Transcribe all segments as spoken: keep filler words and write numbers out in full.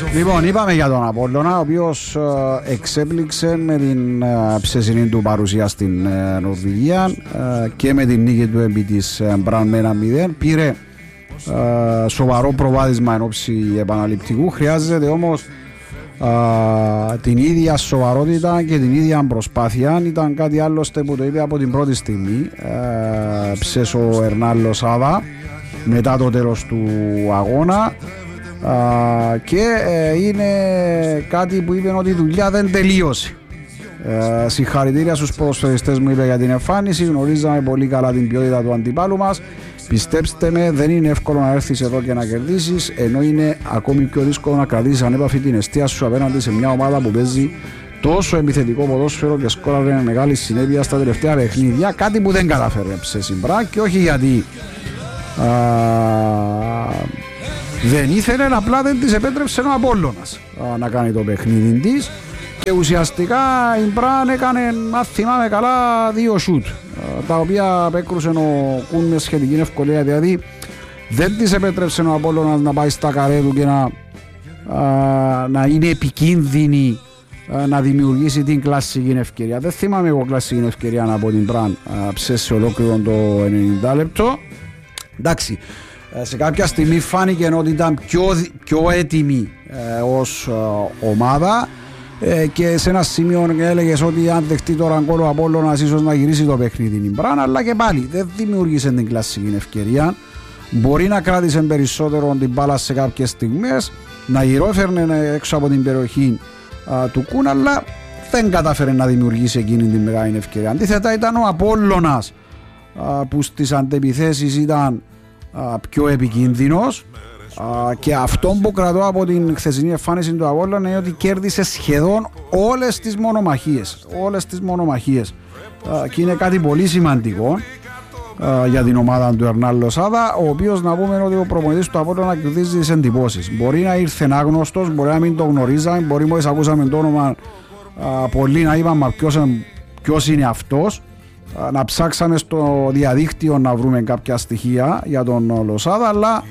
Λοιπόν, είπαμε για τον Απόλλωνα, ο οποίος ε, εξέπληξε με την ε, ψεσινή του παρουσία στην ε, Νορβηγία ε, και με την νίκη του επί της ε, Μπραν με ένα μηδέν. Πήρε ε, σοβαρό προβάδισμα εν ώψη επαναληπτικού. Χρειάζεται όμως ε, την ίδια σοβαρότητα και την ίδια προσπάθεια. Ήταν κάτι άλλωστε που το είπε από την πρώτη στιγμή. Ε, ψες ο Ερνάν Λοσάδα μετά το τέλος του αγώνα. Uh, και uh, είναι κάτι που είπε ότι η δουλειά δεν τελείωσε. Uh, συγχαρητήρια στους ποδοσφαιριστές, μου είπε, για την εμφάνιση. Γνωρίζαμε πολύ καλά την ποιότητα του αντιπάλου μας. Πιστέψτε με, δεν είναι εύκολο να έρθεις εδώ και να κερδίσεις, ενώ είναι ακόμη πιο δύσκολο να κρατήσεις ανέπαφη την εστία σου απέναντι σε μια ομάδα που παίζει τόσο επιθετικό ποδόσφαιρο και σκόραρε με μεγάλη συνέπεια στα τελευταία παιχνίδια. Κάτι που δεν καταφέρε σε συμπρά, και όχι γιατί uh, δεν ήθελε, απλά δεν της επέτρεψε ο Απόλλωνας να κάνει το παιχνίδι της, και ουσιαστικά η Μπραν έκανε, αν θυμάμαι καλά, δύο σούτ τα οποία απέκρουσε ο Κουν με σχετική ευκολία. Δηλαδή δεν της επέτρεψε ο Απόλλωνας να πάει στα καρέ του και να, α, να είναι επικίνδυνη, α, να δημιουργήσει την κλασική ευκαιρία. Δεν θυμάμαι εγώ κλασική ευκαιρία από την Μπραν σε ολόκληρο το ενενήντα λεπτό. Εντάξει, σε κάποια στιγμή φάνηκε ότι ήταν πιο, πιο έτοιμη ε, ως ε, ομάδα, ε, και σε ένα σημείο έλεγες ότι αν δεχτεί τώρα γκολ ο Απόλλωνας ίσως να γυρίσει το παιχνίδι την Μπραν, αλλά και πάλι δεν δημιούργησε την κλασική ευκαιρία. Μπορεί να κράτησε περισσότερο την μπάλα σε κάποιες στιγμές, να γυρόφερνε έξω από την περιοχή ε, του Κούν, αλλά δεν κατάφερε να δημιουργήσει εκείνη την μεγάλη ευκαιρία. Αντίθετα ήταν ο Απόλλωνας ε, που στις αντεπιθέσεις ήταν πιο επικίνδυνος, και αυτό που κρατώ από την χθεσινή εμφάνιση του Απόλλωνα είναι ότι κέρδισε σχεδόν όλες τις μονομαχίες όλες τις μονομαχίες και είναι κάτι πολύ σημαντικό για την ομάδα του Ερνάν Λοσάδα, ο οποίος, να πούμε, ότι ο προπονητής του Απόλλωνα κερδίζει τις εντυπώσεις. Μπορεί να ήρθε άγνωστος, μπορεί να μην το γνωρίζαμε, μπορεί μόλις ακούσαμε το όνομα πολλοί να είπαμε ποιος, ποιος είναι αυτός. Να ψάξαμε στο διαδίκτυο να βρούμε κάποια στοιχεία για τον Λοσάδα, αλλά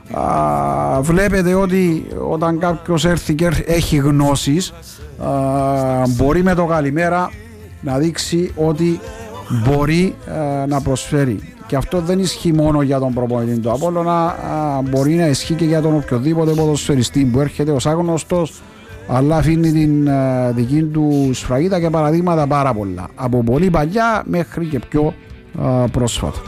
α, βλέπετε ότι όταν κάποιος έρθει και έχει γνώσεις, α, μπορεί με το καλημέρα να δείξει ότι μπορεί α, να προσφέρει. Και αυτό δεν ισχύει μόνο για τον προπονητή του Απόλλωνα, α, μπορεί να ισχύει και για τον οποιοδήποτε ποδοσφαιριστή που έρχεται ως άγνωστος, αλλά αφήνει την uh, δική του σφραγίδα, και παραδείγματα πάρα πολλά, από πολύ παλιά μέχρι και πιο uh, πρόσφατα.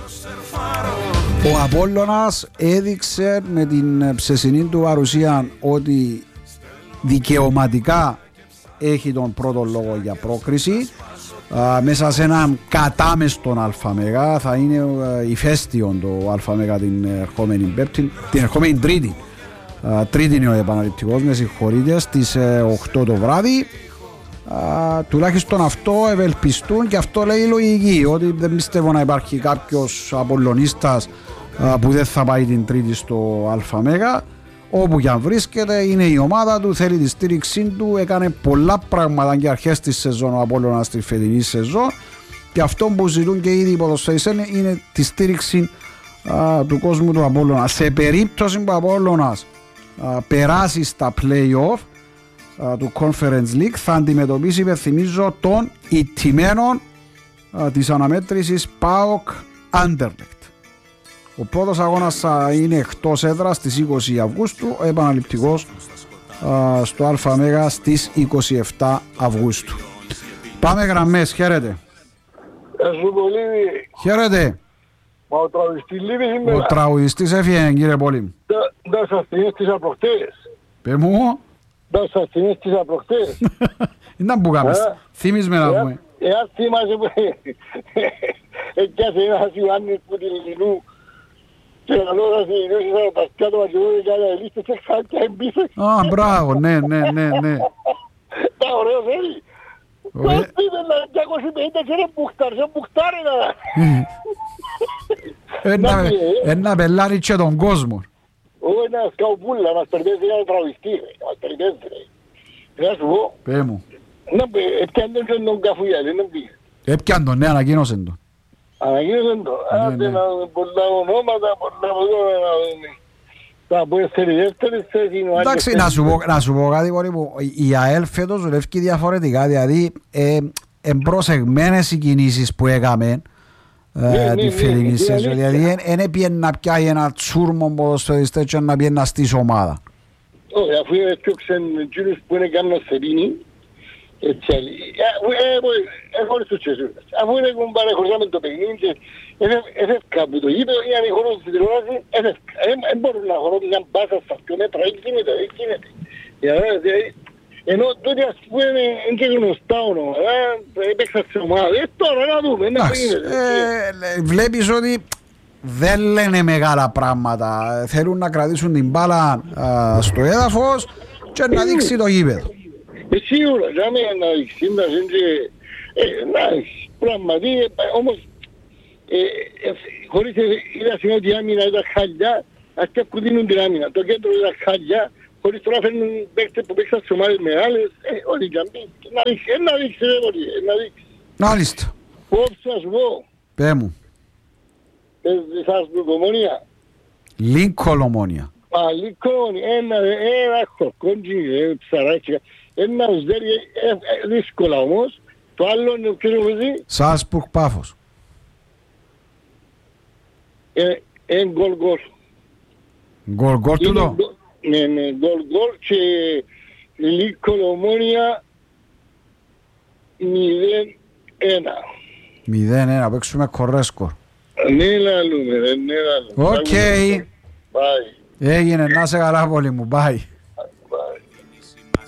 Ο Απόλλωνας έδειξε με την ψεσινή του παρουσία ότι δικαιωματικά έχει τον πρώτο λόγο για πρόκριση. Uh, μέσα σε έναν κατάμεστον ΑΜΕΓΑ, θα είναι uh, ηφαίστειον το ΑΜΕΓΑ την ερχόμενη πέμπτη, την ερχόμενη Τρίτη. Uh, τρίτη είναι ο επαναληπτικός, με συγχωρείτε, στις uh, οκτώ το βράδυ. Uh, τουλάχιστον αυτό ευελπιστούν, και αυτό λέει η λογική, ότι δεν πιστεύω να υπάρχει κάποιος Απολλωνίστας uh, που δεν θα πάει την Τρίτη στο ΑΜΕΓΑ. Όπου και αν βρίσκεται, είναι η ομάδα του, θέλει τη στήριξή του, έκανε πολλά πράγματα και αρχές της σεζόν ο Απόλλωνας στη φετινή σεζόν, και αυτό που ζητούν και ήδη οι ποδοσφαιριστές είναι τη στήριξη uh, του κόσμου του Απόλλωνα. Σε περίπτωση που ο Απόλλωνας Uh, περάσει στα play-off uh, του Conference League, θα αντιμετωπίσει, υπενθυμίζω, τον ηττημένον uh, της αναμέτρησης ΠΑΟΚ Anderlecht. Ο πρώτος αγώνας θα είναι εκτός έδρας στις είκοσι Αυγούστου, ο επαναληπτικός uh, στο ΑΜΕΓΑ στις είκοσι επτά Αυγούστου. Πάμε γραμμές, χαίρετε. Χαίρετε. Μα ο τραγουδιστής λείπει σήμερα. Ο τραγουδιστής έφυγε, κύριε Πόλη. Δεν σας θυμίστησα προχτές. Πε μου. Δεν σας θυμίστησα προχτές. Ήταν που κάμες. Θύμισμε να πούμε. Εάν θυμάσαι που έκιασε ένας Ιωάννης που την Λινού και ανώδας η Λινού και τα σκιά του Μακεδόνου και άλλα ελίστες και χάρτια εμπίθες. Α, μπράβο, ναι, ναι, ναι, ναι. Τα ωραίο θέλει. Πώς είπε να διακόσια πενήντα και είναι μπουχτάρ, σε μπουχτάρι να... Ένα πελάρι και τον κόσμο. Όχι ένα σκαουπούλα, μας περδέσει ένα τραγουιστή, μας περδέσει. Να σου πω. Πέ μου. Έπιαν τον τον Καφουγιάλη, δεν πήγε. Έπιαν τον, ναι, ανακοίνωσεν τον. Ανακοίνωσεν τον. Άντε να δούμε πολλά ονόματα, πολλά ονόματα να δούμε. Θα πω σε δεύτερη θέση. Εντάξει, να σου, πω, να σου πω κάτι πολύ που η ΑΕΛ φέτος δουλεύει διαφορετικά, δηλαδή ε, εμπροσεγμένες οι κινήσεις που έκαμε ε, τη φιλική σεζόν, δηλαδή δεν έπιεν να πιάει ένα τσούρμο ποδοσφαιριστές και να πιεν να στήσει ομάδα. Όχι, αφού έφτιαξαν εκείνους που είναι κάμουν σε πίνη, έτσι άλλοι. Έχω τους τσεσούρες. Αφού είναι παρεχωρήσαμε το παιχνίδι και έφευκα από το γήπεδο, ή αν χωρούν στην τηλεόραση, έφευκα. Δεν μπορούν να χωρούν μια μπάσα στα πιο μέτρα, δεν γίνεται, δεν γίνεται. Ενώ τότε ας πούμε είναι και γνωστά ονόματα, έπαιξα σε ομάδα. Ε, τώρα να δούμε, να γίνεται. Βλέπεις ότι δεν λένε μεγάλα πράγματα. Θέλουν να κρατήσουν την μπάλα στο έδαφος και να δείξει το γήπεδο. Σίγουρα, για μένα να δείξει, να δείξει, πραγματί, όμως, χωρίς είδα σημαίνει ότι η άμυνα ήταν χαλιά, αυτοί που δίνουν την άμυνα. Το κέντρο ήταν χαλιά, χωρίς τώρα φέρνουν παίκτες που παίξαν σε ομάδες μεγάλες, ό,τι και αν πει, να δείξει, να δείξει, να δείξει. Μάλιστα. Πώς σας πω. Πέ μου. Πες σας πω, Ομόνια. Λίνκολ Ομόνια. Α, Λίνκολ, ένα, ένα χορκόντζι, ψαράκι. Ένα ουσδέρι δύσκολα όμως. Το άλλο είναι ο κύριος Βουζή. Σάλσμπουργκ Πάφος. Εν γκολ γκολ. Γκολ γκολ τούτο. Ναι, ναι, γκολ γκολ και Λίνκολ Ομόνια μηδέν ένα. μηδέν ένα, παίξουμε κορέσκορ. Ναι, λαλούμε, ναι, λαλούμε. Οκ. Έγινε, να σε καλά πολύ μου, bye.